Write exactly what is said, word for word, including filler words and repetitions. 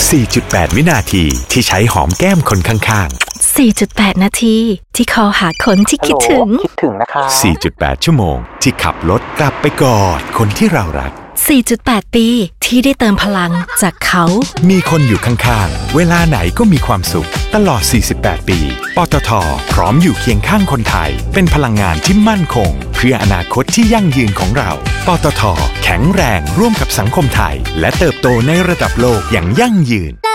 สี่จุดแปด วินาทีที่ใช้หอมแก้มคนข้างๆสี่จุดแปด นาทีที่คอหาคนที่คิดถึงคิดถึงนะคะสี่จุดแปด ชั่วโมงที่ขับรถกลับไปกอดคนที่เรารักสี่จุดแปด ปีที่ได้เติมพลังจากเขามีคนอยู่ข้างๆเวลาไหนก็มีความสุขตลอดสี่สิบแปดปีปตท.พร้อมอยู่เคียงข้างคนไทยเป็นพลังงานที่มั่นคงเพื่ออนาคตที่ยั่งยืนของเราปตท.แข็งแรงร่วมกับสังคมไทยและเติบโตในระดับโลกอย่างยั่งยืน